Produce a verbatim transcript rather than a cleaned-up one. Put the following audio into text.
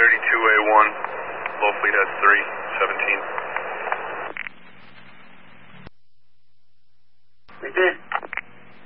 thirty-two A one, low fleet has three, seventeen.